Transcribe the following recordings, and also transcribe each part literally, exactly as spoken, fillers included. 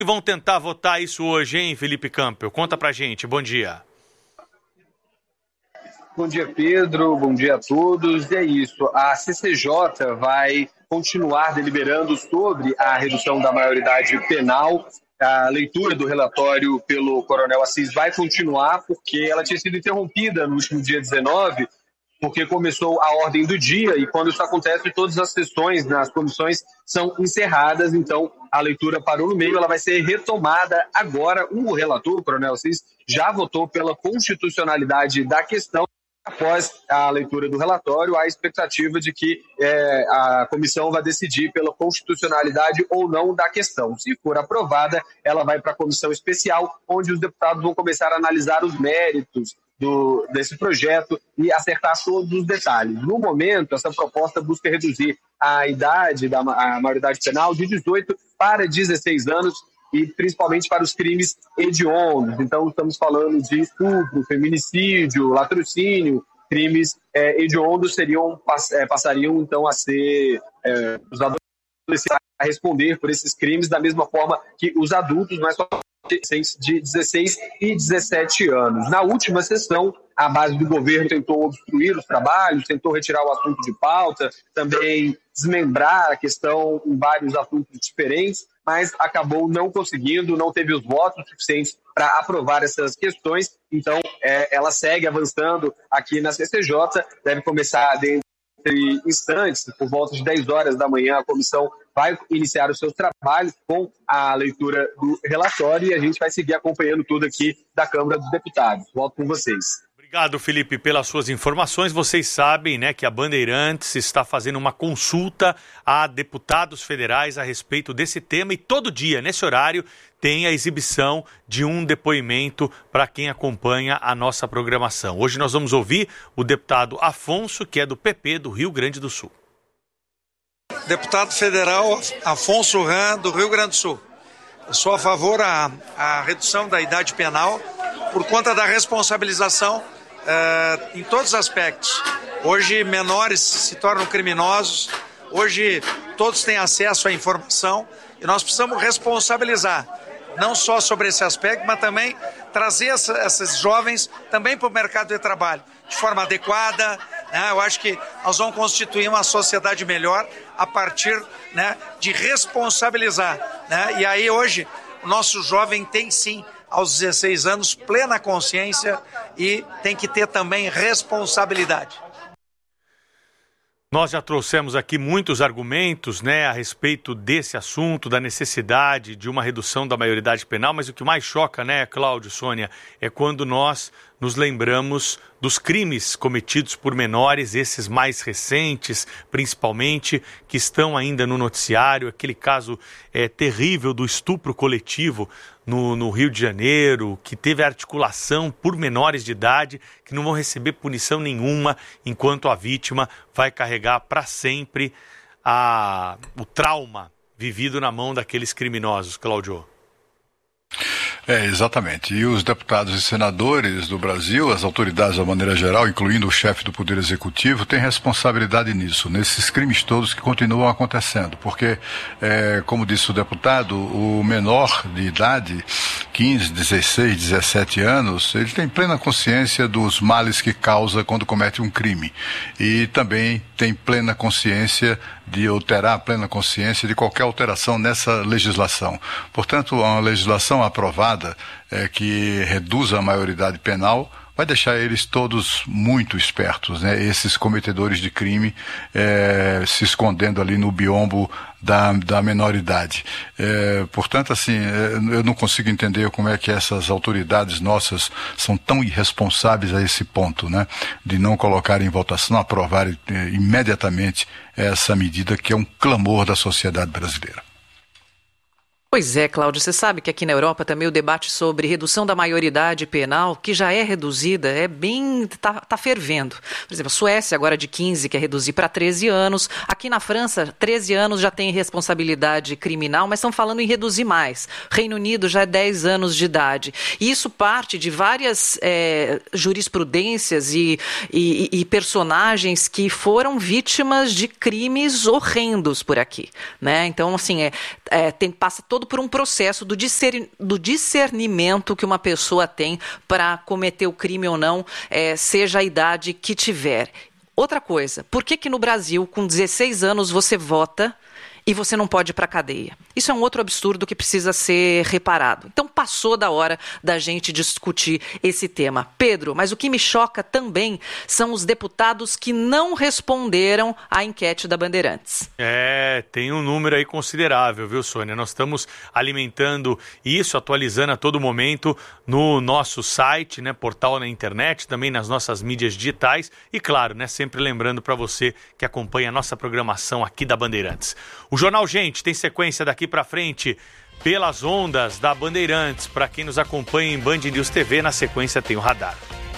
E vão tentar votar isso hoje, hein, Felipe Campbell? Conta pra gente. Bom dia. Bom dia, Pedro. Bom dia a todos. E é isso. A C C J vai continuar deliberando sobre a redução da maioridade penal. A leitura do relatório pelo Coronel Assis vai continuar, porque ela tinha sido interrompida no último dia dezenove, porque começou a ordem do dia, e quando isso acontece, todas as sessões nas comissões são encerradas, então a leitura parou no meio, ela vai ser retomada agora. O relator, o Coronel Assis, já votou pela constitucionalidade da questão. Após a leitura do relatório, há a expectativa de que é, a comissão vai decidir pela constitucionalidade ou não da questão. Se for aprovada, ela vai para a comissão especial, onde os deputados vão começar a analisar os méritos do, desse projeto e acertar todos os detalhes. No momento, essa proposta busca reduzir a idade da a maioridade penal de dezoito para dezesseis anos, e principalmente para os crimes hediondos. Então, estamos falando de estupro, feminicídio, latrocínio, crimes é, hediondos seriam, é, passariam, então, a ser é, os adolescentes a responder por esses crimes da mesma forma que os adultos, mas só de dezesseis e dezessete anos. Na última sessão, a base do governo tentou obstruir os trabalhos, tentou retirar o assunto de pauta, também desmembrar a questão em vários assuntos diferentes, mas acabou não conseguindo, não teve os votos suficientes para aprovar essas questões. Então, é, ela segue avançando aqui na C C J, deve começar dentro de instantes, por volta de dez horas da manhã, a comissão vai iniciar os seus trabalhos com a leitura do relatório e a gente vai seguir acompanhando tudo aqui da Câmara dos Deputados. Volto com vocês. Obrigado, Felipe, pelas suas informações. Vocês sabem, né, que a Bandeirantes está fazendo uma consulta a deputados federais a respeito desse tema e todo dia, nesse horário, tem a exibição de um depoimento para quem acompanha a nossa programação. Hoje nós vamos ouvir o deputado Afonso, que é do P P do Rio Grande do Sul. Deputado federal Afonso Ram, do Rio Grande do Sul. Eu sou a favor da a redução da idade penal por conta da responsabilização Uh, em todos os aspectos. Hoje menores se tornam criminosos, hoje todos têm acesso à informação e nós precisamos responsabilizar, não só sobre esse aspecto, mas também trazer essa, esses jovens também para o mercado de trabalho, de forma adequada, né? Eu acho que nós vamos constituir uma sociedade melhor a partir, né, de responsabilizar, né? E aí hoje o nosso jovem tem sim, aos dezesseis anos, plena consciência e tem que ter também responsabilidade. Nós já trouxemos aqui muitos argumentos, né, a respeito desse assunto, da necessidade de uma redução da maioridade penal, mas o que mais choca, né, Cláudio, Sônia, é quando nós nos lembramos dos crimes cometidos por menores, esses mais recentes, principalmente, que estão ainda no noticiário, aquele caso é, terrível do estupro coletivo no, no Rio de Janeiro, que teve articulação por menores de idade, que não vão receber punição nenhuma, enquanto a vítima vai carregar para sempre a, o trauma vivido na mão daqueles criminosos, Cláudio. É, exatamente. E os deputados e senadores do Brasil, as autoridades de uma maneira geral, incluindo o chefe do Poder Executivo, têm responsabilidade nisso, nesses crimes todos que continuam acontecendo. Porque, é, como disse o deputado, o menor de idade, quinze, dezesseis, dezessete anos, ele tem plena consciência dos males que causa quando comete um crime. E também tem plena consciência de, ou terá plena consciência de qualquer alteração nessa legislação. Portanto, uma legislação aprovada é, que reduza a maioridade penal vai deixar eles todos muito espertos, né? Esses cometedores de crime é, se escondendo ali no biombo da, da menoridade. É, portanto, assim, é, eu não consigo entender como é que essas autoridades nossas são tão irresponsáveis a esse ponto, né? De não colocar em votação, aprovar é, imediatamente essa medida que é um clamor da sociedade brasileira. Pois é, Cláudio, você sabe que aqui na Europa também o debate sobre redução da maioridade penal, que já é reduzida, é bem, tá, tá fervendo. Por exemplo, a Suécia agora de quinze quer reduzir para treze anos. Aqui na França, treze anos já tem responsabilidade criminal, mas estão falando em reduzir mais. Reino Unido já é dez anos de idade. E isso parte de várias é, jurisprudências e, e, e personagens que foram vítimas de crimes horrendos por aqui, né? Então, assim, é, é, tem, passa todo todo por um processo do, discer, do discernimento que uma pessoa tem para cometer o crime ou não, é, seja a idade que tiver. Outra coisa, por que que no Brasil, com dezesseis anos, você vota e você não pode ir para a cadeia? Isso é um outro absurdo que precisa ser reparado. Então passou da hora da gente discutir esse tema. Pedro, mas o que me choca também são os deputados que não responderam à enquete da Bandeirantes. É, tem um número aí considerável, viu, Sônia? Nós estamos alimentando isso, atualizando a todo momento no nosso site, né, portal na internet, também nas nossas mídias digitais e, claro, né, sempre lembrando para você que acompanha a nossa programação aqui da Bandeirantes. O Jornal Gente tem sequência daqui para frente pelas ondas da Bandeirantes. Para quem nos acompanha em Band News T V, na sequência tem o Radar.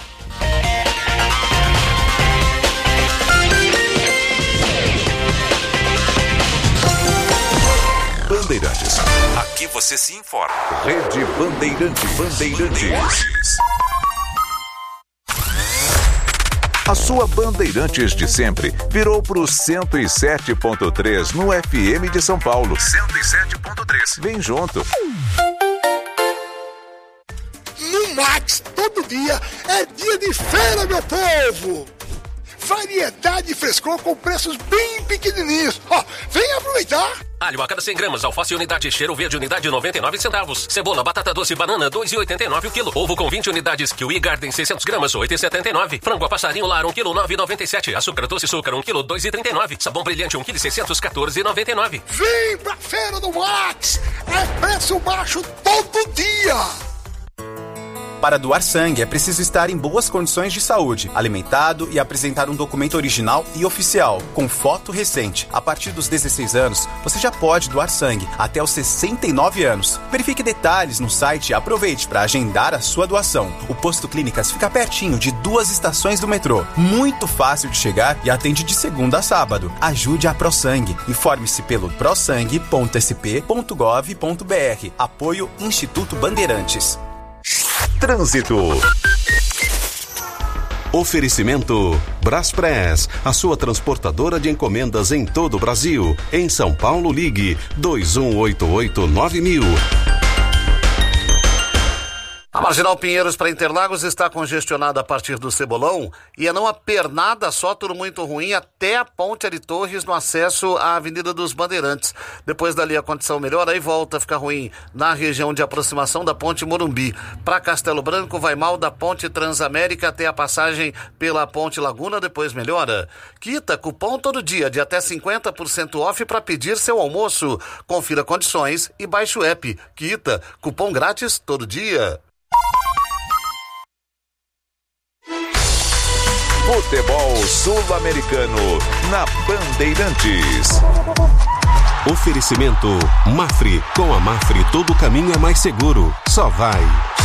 Bandeirantes. Aqui você se informa. Rede Bandeirantes. Bandeirantes. A sua Bandeirantes de sempre virou pro cento e sete ponto três no F M de São Paulo. cento e sete ponto três. Vem junto. No Max, todo dia é dia de feira, meu povo! Variedade e frescor com preços bem pequenininhos. Ó, vem aproveitar! Alho a cada cem gramas, alface unidade, cheiro verde unidade noventa e nove centavos. Cebola, batata doce, banana dois reais e oitenta e nove o quilo. Ovo com vinte unidades, Kiwi Garden seiscentos gramas, oito reais e setenta e nove. Frango a passarinho lar um quilo, nove reais e noventa e sete. Açúcar doce açúcar um quilo, dois reais e trinta e nove. Sabão brilhante um quilo e seiscentos, quatorze reais e noventa e nove. Vem pra feira do Max! É preço baixo todo dia! Para doar sangue, é preciso estar em boas condições de saúde, alimentado e apresentar um documento original e oficial, com foto recente. A partir dos dezesseis anos, você já pode doar sangue até os sessenta e nove anos. Verifique detalhes no site e aproveite para agendar a sua doação. O Posto Clínicas fica pertinho de duas estações do metrô. Muito fácil de chegar e atende de segunda a sábado. Ajude a ProSangue. Informe-se pelo prosangue ponto s p ponto gov ponto b r. Apoio Instituto Bandeirantes. Trânsito. Oferecimento Braspress, a sua transportadora de encomendas em todo o Brasil. Em São Paulo, ligue dois um oito oito nove mil. A Marginal Pinheiros para Interlagos está congestionada a partir do Cebolão e é não a pernada só, tudo muito ruim, até a Ponte Ari Torres no acesso à Avenida dos Bandeirantes. Depois dali a condição melhora, aí volta a ficar ruim na região de aproximação da Ponte Morumbi. Para Castelo Branco vai mal da Ponte Transamérica até a passagem pela Ponte Laguna, depois melhora. Quita, cupom todo dia de até cinquenta por cento off para pedir seu almoço. Confira condições e baixe o app. Quita, cupom grátis todo dia. Futebol Sul-Americano na Bandeirantes. Oferecimento Mafre. Com a Mafre todo caminho é mais seguro. Só vai.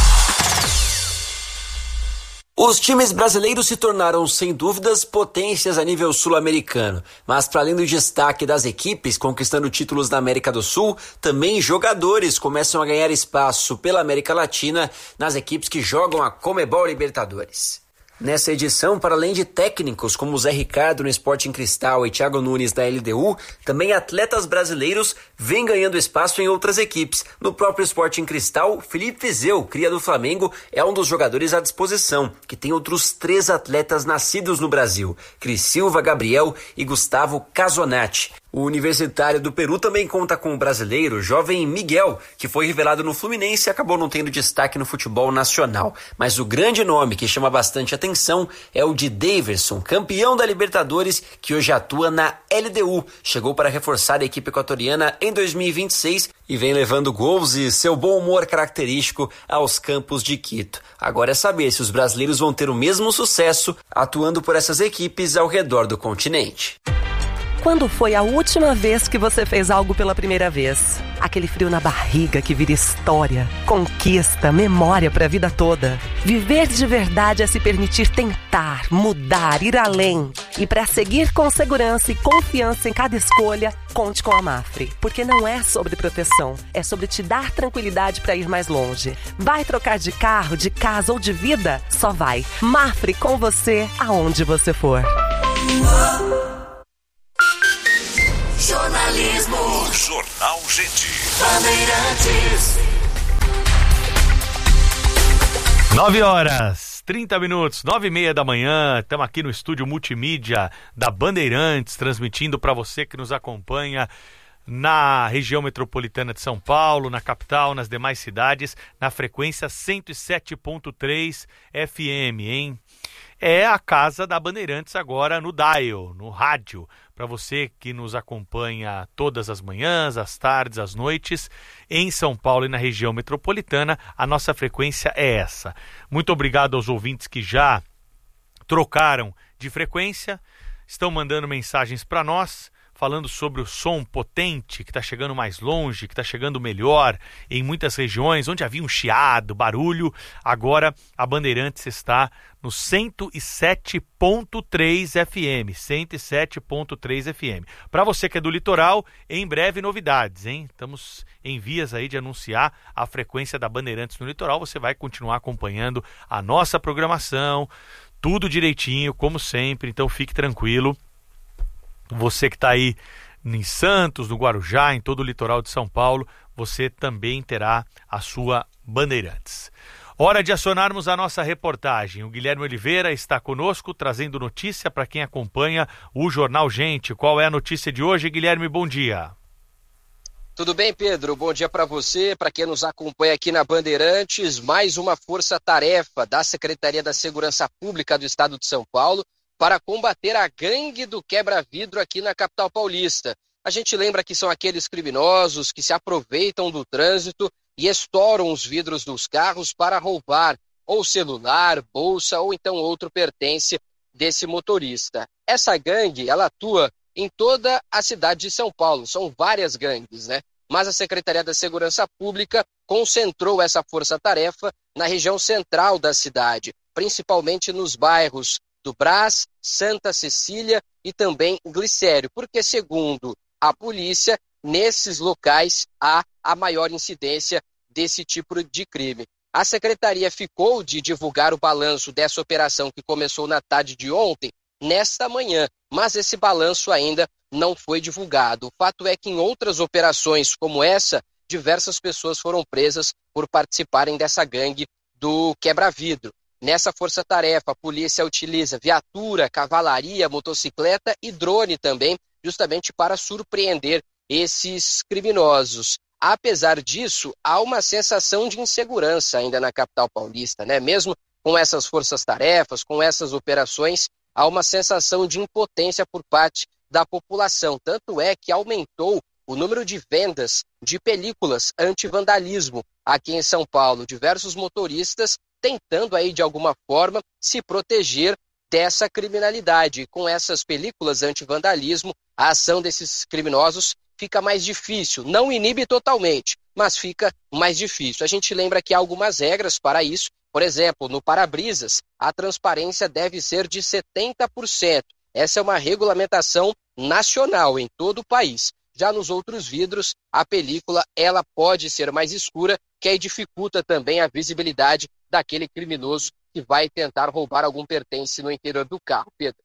Os times brasileiros se tornaram, sem dúvidas, potências a nível sul-americano. Mas, para além do destaque das equipes conquistando títulos na América do Sul, também jogadores começam a ganhar espaço pela América Latina nas equipes que jogam a Conmebol Libertadores. Nessa edição, para além de técnicos como Zé Ricardo no Sporting Cristal e Thiago Nunes da L D U, também atletas brasileiros vêm ganhando espaço em outras equipes. No próprio Sporting Cristal, Felipe Viseu, cria do Flamengo, é um dos jogadores à disposição, que tem outros três atletas nascidos no Brasil, Cris Silva, Gabriel e Gustavo Casonati. O Universitário do Peru também conta com o brasileiro jovem Miguel, que foi revelado no Fluminense e acabou não tendo destaque no futebol nacional. Mas o grande nome que chama bastante atenção é o de Daverson, campeão da Libertadores, que hoje atua na L D U. Chegou para reforçar a equipe equatoriana em dois mil e vinte e seis e vem levando gols e seu bom humor característico aos campos de Quito. Agora é saber se os brasileiros vão ter o mesmo sucesso atuando por essas equipes ao redor do continente. Quando foi a última vez que você fez algo pela primeira vez? Aquele frio na barriga que vira história, conquista, memória para a vida toda. Viver de verdade é se permitir tentar, mudar, ir além. E para seguir com segurança e confiança em cada escolha, conte com a Mafre. Porque não é sobre proteção, é sobre te dar tranquilidade para ir mais longe. Vai trocar de carro, de casa ou de vida? Só vai. Mafre com você, aonde você for. Jornalismo. Jornal Gente. Bandeirantes. Nove horas, trinta minutos, nove e meia da manhã, estamos aqui no estúdio multimídia da Bandeirantes, transmitindo para você que nos acompanha na região metropolitana de São Paulo, na capital, nas demais cidades, na frequência cento e sete ponto três F M, hein? É a casa da Bandeirantes agora no dial, no rádio. Para você que nos acompanha todas as manhãs, às tardes, às noites, em São Paulo e na região metropolitana, a nossa frequência é essa. Muito obrigado aos ouvintes que já trocaram de frequência, estão mandando mensagens para nós, falando sobre o som potente que está chegando mais longe, que está chegando melhor em muitas regiões, onde havia um chiado, barulho. Agora a Bandeirantes está no cento e sete ponto três F M, cento e sete ponto três F M. Para você que é do litoral, em breve novidades, hein? Estamos em vias aí de anunciar a frequência da Bandeirantes no litoral. Você vai continuar acompanhando a nossa programação, tudo direitinho, como sempre, então fique tranquilo. Você que está aí em Santos, no Guarujá, em todo o litoral de São Paulo, você também terá a sua Bandeirantes. Hora de acionarmos a nossa reportagem. O Guilherme Oliveira está conosco, trazendo notícia para quem acompanha o Jornal Gente. Qual é a notícia de hoje, Guilherme? Bom dia. Tudo bem, Pedro? Bom dia para você, para quem nos acompanha aqui na Bandeirantes. Mais uma força-tarefa da Secretaria da Segurança Pública do Estado de São Paulo para combater a gangue do quebra-vidro aqui na capital paulista. A gente lembra que são aqueles criminosos que se aproveitam do trânsito e estouram os vidros dos carros para roubar ou celular, bolsa ou então outro pertence desse motorista. Essa gangue, ela atua em toda a cidade de São Paulo, são várias gangues, né? Mas a Secretaria da Segurança Pública concentrou essa força-tarefa na região central da cidade, principalmente nos bairros do Brás, Santa Cecília e também Glicério, porque segundo a polícia, nesses locais há a maior incidência desse tipo de crime. A secretaria ficou de divulgar o balanço dessa operação que começou na tarde de ontem, nesta manhã, mas esse balanço ainda não foi divulgado. O fato é que em outras operações como essa, diversas pessoas foram presas por participarem dessa gangue do quebra-vidro. Nessa força-tarefa, a polícia utiliza viatura, cavalaria, motocicleta e drone também, justamente para surpreender esses criminosos. Apesar disso, há uma sensação de insegurança ainda na capital paulista, né? Mesmo com essas forças-tarefas, com essas operações, há uma sensação de impotência por parte da população. Tanto é que aumentou o número de vendas de películas anti-vandalismo aqui em São Paulo. Diversos motoristas tentando aí de alguma forma se proteger dessa criminalidade. Com essas películas anti-vandalismo, a ação desses criminosos fica mais difícil. Não inibe totalmente, mas fica mais difícil. A gente lembra que há algumas regras para isso. Por exemplo, no para-brisas, a transparência deve ser de setenta por cento. Essa é uma regulamentação nacional em todo o país. Já nos outros vidros, a película ela pode ser mais escura, que aí dificulta também a visibilidade daquele criminoso que vai tentar roubar algum pertence no interior do carro. Pedro.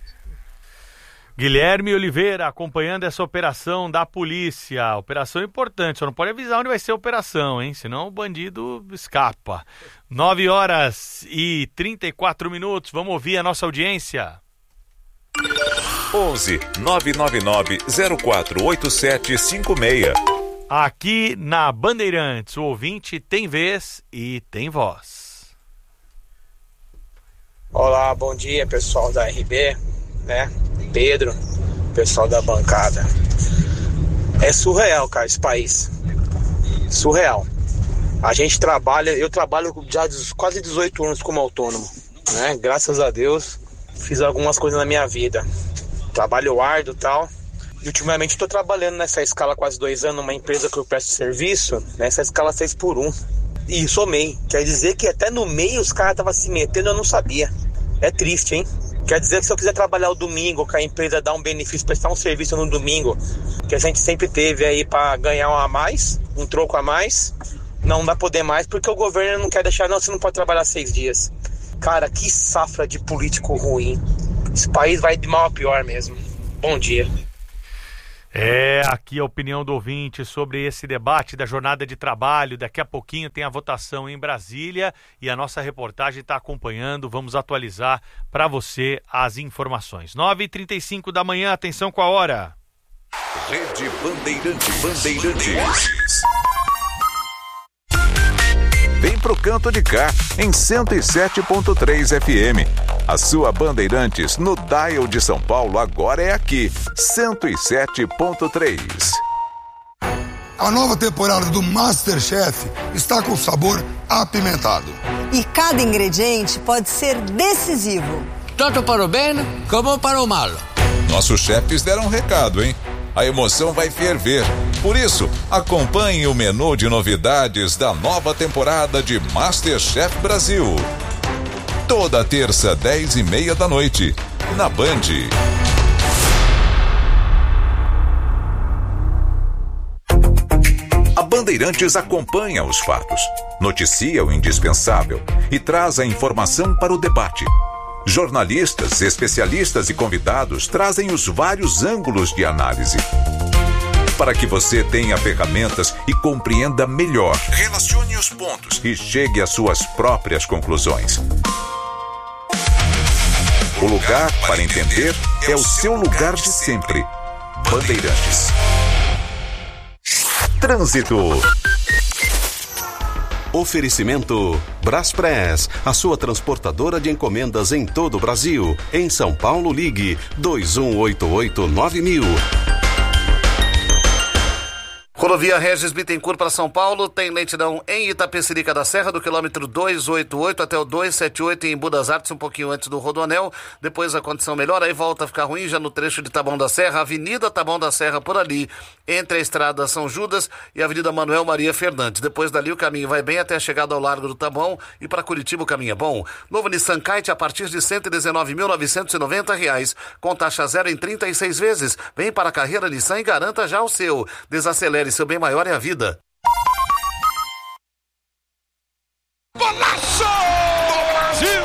Guilherme Oliveira acompanhando essa operação da polícia. Operação importante, só não pode avisar onde vai ser a operação, hein? Senão o bandido escapa. nove horas e trinta e quatro minutos. Vamos ouvir a nossa audiência. onze nove nove nove zero quatro oito sete cinco seis. Aqui na Bandeirantes, o ouvinte tem vez e tem voz. Olá, bom dia pessoal da R B, né? Pedro, pessoal da bancada. É surreal, cara, esse país. Surreal. A gente trabalha, eu trabalho já há quase dezoito anos como autônomo, né? Graças a Deus, fiz algumas coisas na minha vida. Trabalho árduo e tal. E ultimamente estou trabalhando nessa escala quase dois anos, numa empresa que eu presto serviço, nessa escala seis por um. E somei. Quer dizer que até no meio os caras estavam se metendo, eu não sabia. É triste, hein? Quer dizer que se eu quiser trabalhar o domingo, que a empresa dá um benefício, prestar um serviço no domingo, que a gente sempre teve aí para ganhar um a mais, um troco a mais, não dá poder mais, porque o governo não quer deixar, não, você não pode trabalhar seis dias. Cara, que safra de político ruim. Esse país vai de mal a pior mesmo. Bom dia. É, aqui a opinião do ouvinte sobre esse debate da jornada de trabalho. Daqui a pouquinho tem a votação em Brasília e a nossa reportagem está acompanhando. Vamos atualizar para você as informações. nove e trinta e cinco da manhã, atenção com a hora. Rede Bandeirantes. Bandeirantes. Vem pro canto de cá, em cento e sete ponto três F M. A sua Bandeirantes no dial de São Paulo agora é aqui, cento e sete ponto três. A nova temporada do MasterChef está com sabor apimentado. E cada ingrediente pode ser decisivo. Tanto para o bem como para o mal. Nossos chefes deram um recado, hein? A emoção vai ferver. Por isso, acompanhe o menu de novidades da nova temporada de MasterChef Brasil. Toda terça, dez e meia da noite, na Band. A Bandeirantes acompanha os fatos, noticia o indispensável e traz a informação para o debate. Jornalistas, especialistas e convidados trazem os vários ângulos de análise, para que você tenha ferramentas e compreenda melhor. Relacione os pontos e chegue às suas próprias conclusões. O lugar para entender é o seu lugar de sempre. Bandeirantes. Trânsito. Oferecimento Braspress, a sua transportadora de encomendas em todo o Brasil. Em São Paulo, ligue dois um oito oito nove mil. Rodovia Regis Bittencourt para São Paulo tem lentidão em Itapecerica da Serra, do quilômetro duzentos e oitenta e oito até o duzentos e setenta e oito em Budas Artes, um pouquinho antes do Rodoanel. Depois a condição melhora, aí volta a ficar ruim já no trecho de Taboão da Serra, Avenida Taboão da Serra por ali, entre a Estrada São Judas e a Avenida Manuel Maria Fernandes. Depois dali o caminho vai bem até a chegada ao Largo do Taboão e para Curitiba o caminho é bom. Novo Nissan Kite a partir de cento e dezenove mil novecentos e noventa reais, com taxa zero em trinta e seis vezes. Vem para a carreira Nissan e garanta já o seu. Desacelere, seu bem maior é a vida. Golaço do Brasil!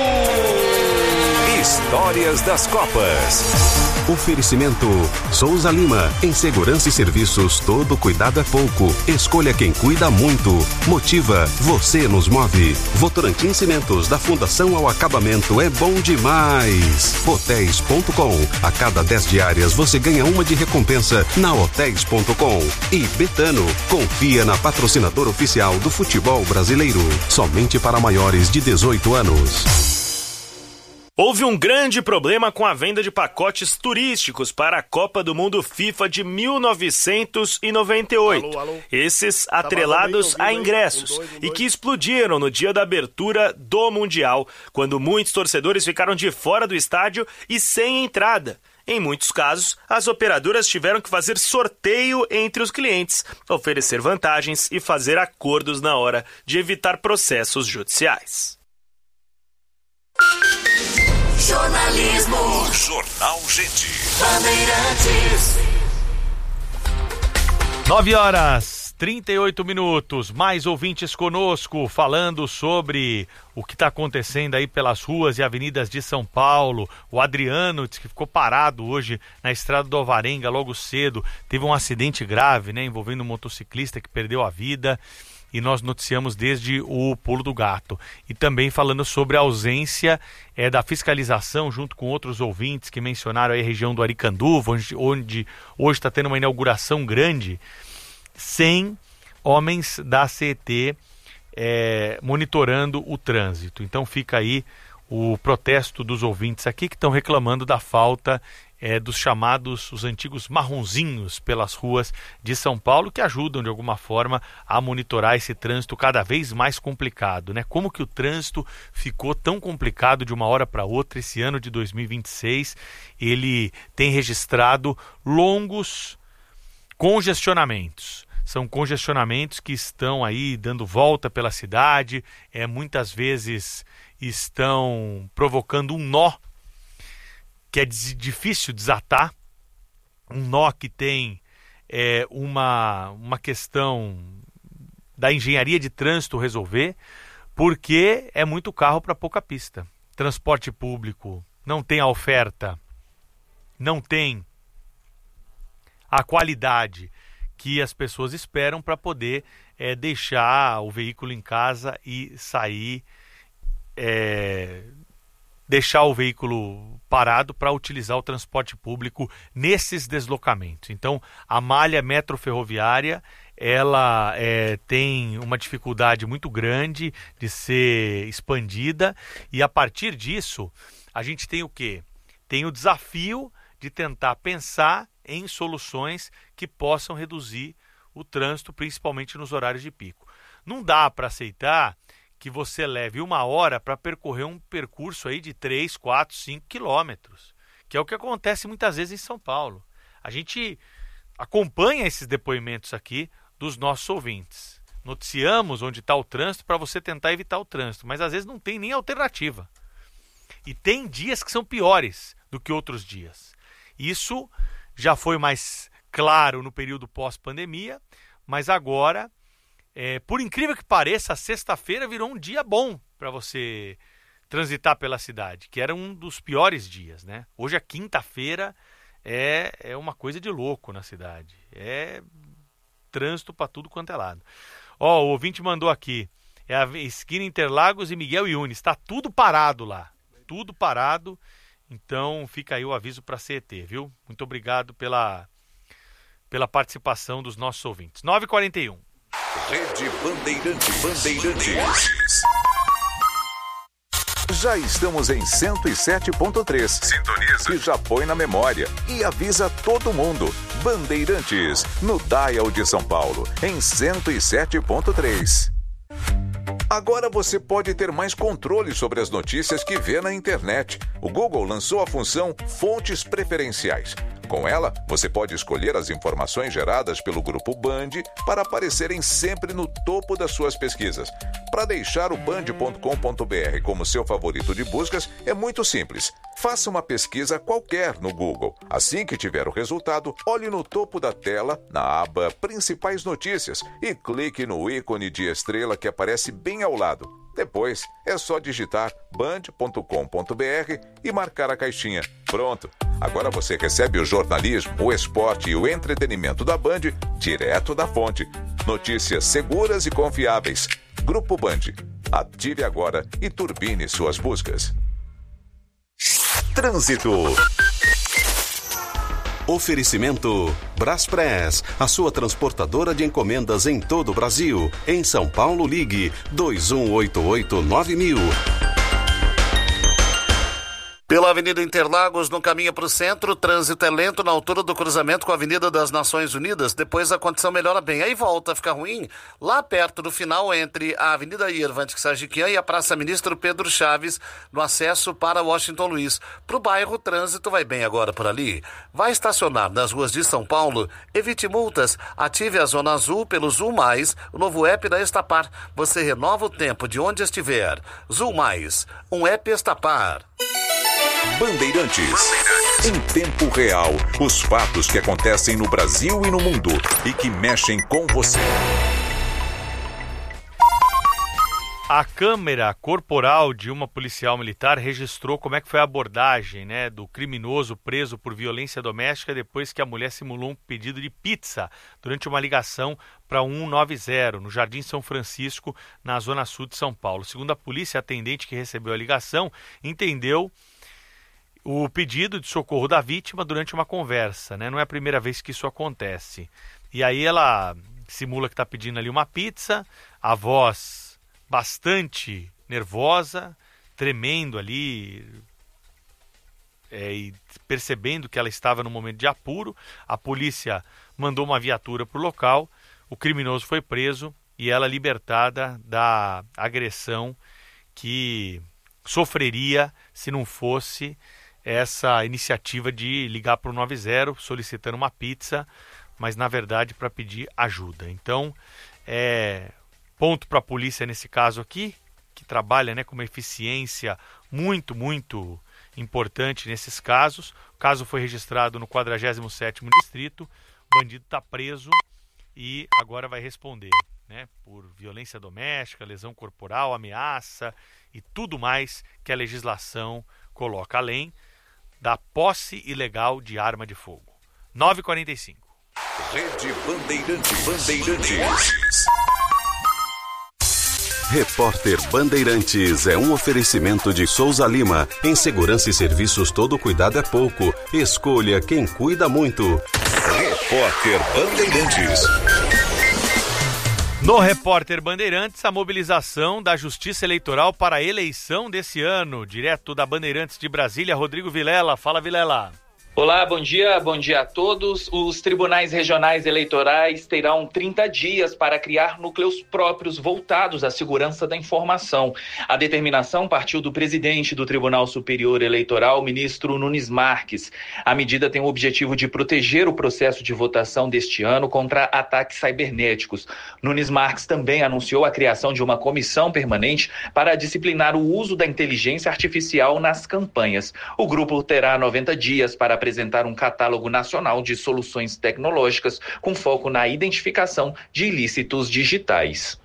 Histórias das Copas. Oferecimento Souza Lima, em segurança e serviços, todo cuidado é pouco. Escolha quem cuida muito. Motiva, você nos move. Votorantim Cimentos, da fundação ao acabamento, é bom demais. Hotéis ponto com, a cada dez diárias você ganha uma de recompensa na hotéis ponto com. E Betano, confia na patrocinadora oficial do futebol brasileiro, somente para maiores de dezoito anos. Houve um grande problema com a venda de pacotes turísticos para a Copa do Mundo FIFA de mil novecentos e noventa e oito. Alô, alô. Esses atrelados a ingressos e que explodiram no dia da abertura do Mundial, quando muitos torcedores ficaram de fora do estádio e sem entrada. Em muitos casos, as operadoras tiveram que fazer sorteio entre os clientes, oferecer vantagens e fazer acordos na hora de evitar processos judiciais. Jornalismo. Jornal Gente. Bandeirantes. nove horas, trinta e oito minutos. Mais ouvintes conosco falando sobre o que está acontecendo aí pelas ruas e avenidas de São Paulo. O Adriano disse que ficou parado hoje na estrada do Alvarenga logo cedo. Teve um acidente grave, né, envolvendo um motociclista que perdeu a vida. E nós noticiamos desde o Pulo do Gato. E também falando sobre a ausência é, da fiscalização, junto com outros ouvintes que mencionaram aí a região do Aricanduva, onde, onde hoje está tendo uma inauguração grande, sem homens da C E T é, monitorando o trânsito. Então fica aí o protesto dos ouvintes aqui que estão reclamando da falta É, dos chamados, os antigos marronzinhos pelas ruas de São Paulo, que ajudam de alguma forma a monitorar esse trânsito cada vez mais complicado, né? Como que o trânsito ficou tão complicado de uma hora para outra? Esse ano de dois mil e vinte e seis, ele tem registrado longos congestionamentos. São congestionamentos que estão aí dando volta pela cidade, é, muitas vezes estão provocando um nó que é difícil desatar, um nó que tem é, uma, uma questão da engenharia de trânsito resolver, porque é muito carro para pouca pista. Transporte público não tem a oferta, não tem a qualidade que as pessoas esperam para poder é, deixar o veículo em casa e sair, é, deixar o veículo parado para utilizar o transporte público nesses deslocamentos. Então, a malha metroferroviária, ela é, tem uma dificuldade muito grande de ser expandida, e a partir disso, a gente tem o quê? Tem o desafio de tentar pensar em soluções que possam reduzir o trânsito, principalmente nos horários de pico. Não dá para aceitar que você leve uma hora para percorrer um percurso aí de três, quatro, cinco quilômetros, que é o que acontece muitas vezes em São Paulo. A gente acompanha esses depoimentos aqui dos nossos ouvintes. Noticiamos onde está o trânsito para você tentar evitar o trânsito, mas às vezes não tem nem alternativa. E tem dias que são piores do que outros dias. Isso já foi mais claro no período pós-pandemia, mas agora, é, por incrível que pareça, a sexta-feira virou um dia bom para você transitar pela cidade, que era um dos piores dias, né? Hoje a quinta-feira é, é uma coisa de louco na cidade. É trânsito para tudo quanto é lado. Ó, o ouvinte mandou aqui, é a esquina Interlagos e Miguel Yunes, está tudo parado lá, tudo parado. Então fica aí o aviso para a C E T, viu? Muito obrigado pela, pela participação dos nossos ouvintes. nove e quarenta e um. Rede Bandeirantes. Bandeirantes. Já estamos em cento e sete ponto três. Sintoniza. Que já põe na memória e avisa todo mundo. Bandeirantes, no Dial de São Paulo, em cento e sete ponto três. Agora você pode ter mais controle sobre as notícias que vê na internet. O Google lançou a função Fontes Preferenciais. Com ela, você pode escolher as informações geradas pelo Grupo Band para aparecerem sempre no topo das suas pesquisas. Para deixar o band ponto com ponto br como seu favorito de buscas, é muito simples. Faça uma pesquisa qualquer no Google. Assim que tiver o resultado, olhe no topo da tela, na aba Principais Notícias, e clique no ícone de estrela que aparece bem ao lado. Depois, é só digitar band ponto com ponto br e marcar a caixinha. Pronto! Agora você recebe o jornalismo, o esporte e o entretenimento da Band direto da fonte. Notícias seguras e confiáveis. Grupo Band. Ative agora e turbine suas buscas. Trânsito. Oferecimento Braspress, a sua transportadora de encomendas em todo o Brasil. Em São Paulo, ligue dois um oito oito nove mil. Pela Avenida Interlagos, no caminho para o centro, o trânsito é lento na altura do cruzamento com a Avenida das Nações Unidas. Depois a condição melhora bem. Aí volta a ficar ruim lá perto do final entre a Avenida Irvante Sajiquian e a Praça Ministro Pedro Chaves, no acesso para Washington Luiz. Para o bairro, o trânsito vai bem agora por ali. Vai estacionar nas ruas de São Paulo? Evite multas. Ative a Zona Azul pelo Zul Mais, o novo app da Estapar. Você renova o tempo de onde estiver. Zul Mais, um app Estapar. Bandeirantes. Bandeirantes. Em tempo real, os fatos que acontecem no Brasil e no mundo e que mexem com você. A câmera corporal de uma policial militar registrou como é que foi a abordagem, né, do criminoso preso por violência doméstica depois que a mulher simulou um pedido de pizza durante uma ligação para um um nove zero, no Jardim São Francisco, na zona sul de São Paulo. Segundo a polícia, a atendente que recebeu a ligação entendeu o pedido de socorro da vítima durante uma conversa, né? Não é a primeira vez que isso acontece. E aí ela simula que está pedindo ali uma pizza, a voz bastante nervosa, tremendo ali, é, e percebendo que ela estava num momento de apuro. A polícia mandou uma viatura para o local, o criminoso foi preso e ela libertada da agressão que sofreria se não fosse essa iniciativa de ligar para o nove zero solicitando uma pizza, mas na verdade para pedir ajuda. Então, é, ponto para a polícia nesse caso aqui, que trabalha, né, com uma eficiência muito, muito importante nesses casos. O caso foi registrado no quadragésimo sétimo Distrito, o bandido está preso e agora vai responder, né, por violência doméstica, lesão corporal, ameaça e tudo mais que a legislação coloca, além da posse ilegal de arma de fogo. nove e quarenta e cinco. Rede Bandeirantes. Bandeirantes. Repórter Bandeirantes é um oferecimento de Souza Lima. Em segurança e serviços, todo cuidado é pouco. Escolha quem cuida muito. Repórter Bandeirantes. No Repórter Bandeirantes, a mobilização da Justiça Eleitoral para a eleição desse ano. Direto da Bandeirantes de Brasília, Rodrigo Vilela. Fala, Vilela. Olá, bom dia, bom dia a todos. Os tribunais regionais eleitorais terão trinta dias para criar núcleos próprios voltados à segurança da informação. A determinação partiu do presidente do Tribunal Superior Eleitoral, ministro Nunes Marques. A medida tem o objetivo de proteger o processo de votação deste ano contra ataques cibernéticos. Nunes Marques também anunciou a criação de uma comissão permanente para disciplinar o uso da inteligência artificial nas campanhas. O grupo terá noventa dias para apresentar apresentar um catálogo nacional de soluções tecnológicas com foco na identificação de ilícitos digitais.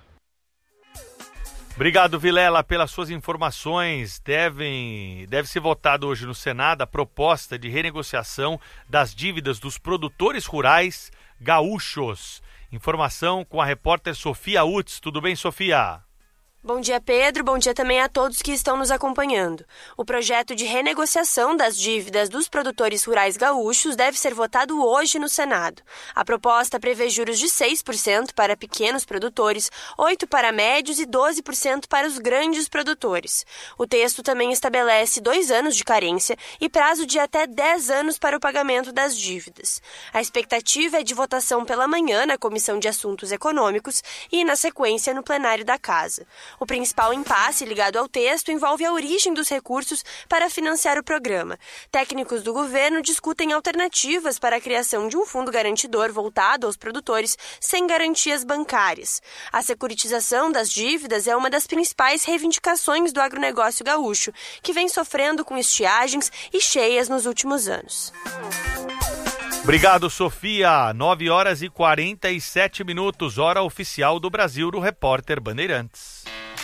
Obrigado, Vilela, pelas suas informações. Devem, deve ser votado hoje no Senado a proposta de renegociação das dívidas dos produtores rurais gaúchos. Informação com a repórter Sofia Utz. Tudo bem, Sofia? Bom dia, Pedro. Bom dia também a todos que estão nos acompanhando. O projeto de renegociação das dívidas dos produtores rurais gaúchos deve ser votado hoje no Senado. A proposta prevê juros de seis por cento para pequenos produtores, oito por cento para médios e doze por cento para os grandes produtores. O texto também estabelece dois anos de carência e prazo de até dez anos para o pagamento das dívidas. A expectativa é de votação pela manhã na Comissão de Assuntos Econômicos e, na sequência, no plenário da Casa. O principal impasse ligado ao texto envolve a origem dos recursos para financiar o programa. Técnicos do governo discutem alternativas para a criação de um fundo garantidor voltado aos produtores sem garantias bancárias. A securitização das dívidas é uma das principais reivindicações do agronegócio gaúcho, que vem sofrendo com estiagens e cheias nos últimos anos. Obrigado, Sofia. nove horas e quarenta e sete minutos, hora oficial do Brasil, do Repórter Bandeirantes.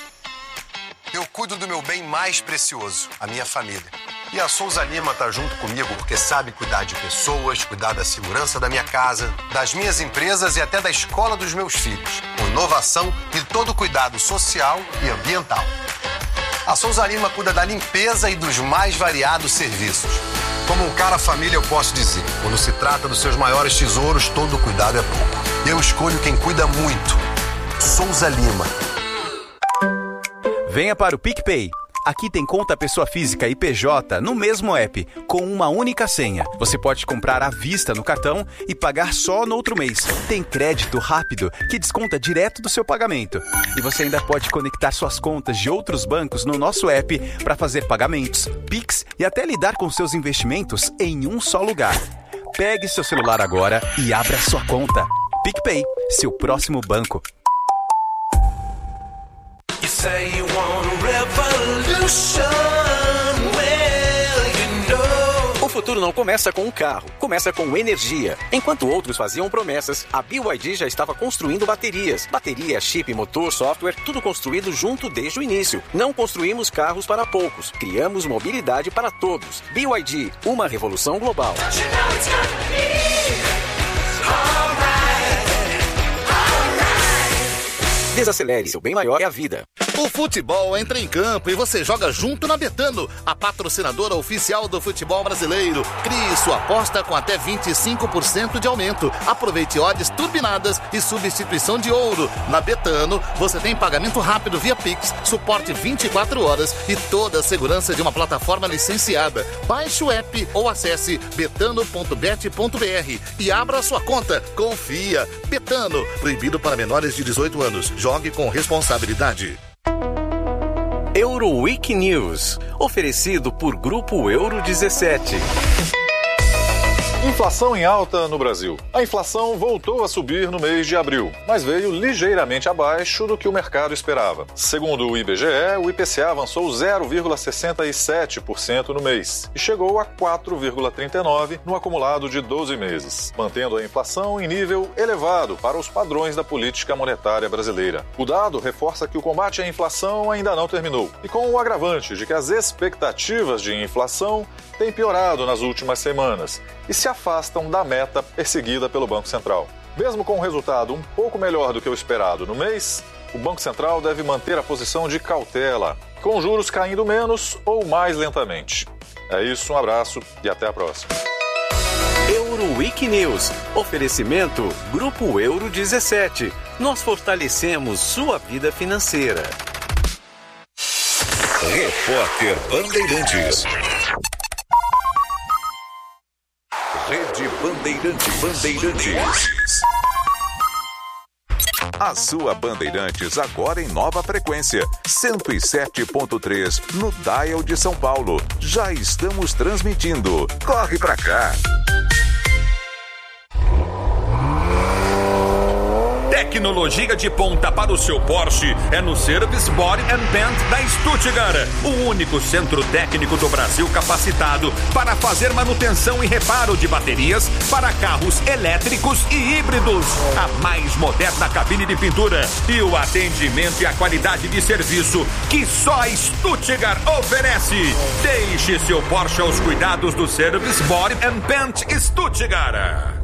Eu cuido do meu bem mais precioso, a minha família. E a Souza Lima tá junto comigo porque sabe cuidar de pessoas, cuidar da segurança da minha casa, das minhas empresas e até da escola dos meus filhos, com inovação e todo cuidado social e ambiental. A Souza Lima cuida da limpeza e dos mais variados serviços. Como um cara família, eu posso dizer, quando se trata dos seus maiores tesouros, todo cuidado é pouco. Eu escolho quem cuida muito. Souza Lima. Venha para o PicPay. Aqui tem conta pessoa física e P J no mesmo app, com uma única senha. Você pode comprar à vista no cartão e pagar só no outro mês. Tem crédito rápido que desconta direto do seu pagamento. E você ainda pode conectar suas contas de outros bancos no nosso app para fazer pagamentos, Pix e até lidar com seus investimentos em um só lugar. Pegue seu celular agora e abra sua conta. PicPay, seu próximo banco. O futuro não começa com um carro, começa com energia. Enquanto outros faziam promessas, a B Y D já estava construindo baterias. Bateria, chip, motor, software, tudo construído junto desde o início. Não construímos carros para poucos, criamos mobilidade para todos. B Y D, uma revolução global. Desacelere, seu bem maior é a vida. O futebol entra em campo e você joga junto na Betano, a patrocinadora oficial do futebol brasileiro. Crie sua aposta com até vinte e cinco por cento de aumento. Aproveite odds turbinadas e substituição de ouro. Na Betano, você tem pagamento rápido via Pix, suporte vinte e quatro horas e toda a segurança de uma plataforma licenciada. Baixe o app ou acesse betano ponto bet ponto br e abra sua conta. Confia. Betano, proibido para menores de dezoito anos. Jogue com responsabilidade. Euroweek News, oferecido por Grupo Euro dezessete. Inflação em alta no Brasil. A inflação voltou a subir no mês de abril, mas veio ligeiramente abaixo do que o mercado esperava. Segundo o I B G E, o I P C A avançou zero vírgula sessenta e sete por cento no mês e chegou a quatro vírgula trinta e nove por cento no acumulado de doze meses, mantendo a inflação em nível elevado para os padrões da política monetária brasileira. O dado reforça que o combate à inflação ainda não terminou, e com o agravante de que as expectativas de inflação têm piorado nas últimas semanas e se afastam da meta perseguida pelo Banco Central. Mesmo com um resultado um pouco melhor do que o esperado no mês, o Banco Central deve manter a posição de cautela, com juros caindo menos ou mais lentamente. É isso, um abraço e até a próxima. Euroweek News. Oferecimento Grupo Euro dezessete. Nós fortalecemos sua vida financeira. Repórter Bandeirantes. Rede Bandeirantes. Bandeirantes. A sua Bandeirantes agora em nova frequência, cento e sete ponto três no dial de São Paulo. Já estamos transmitindo. Corre pra cá. Tecnologia de ponta para o seu Porsche é no Service Body and Paint da Stuttgart, o único centro técnico do Brasil capacitado para fazer manutenção e reparo de baterias para carros elétricos e híbridos. A mais moderna cabine de pintura e o atendimento e a qualidade de serviço que só a Stuttgart oferece. Deixe seu Porsche aos cuidados do Service Body and Paint Stuttgart.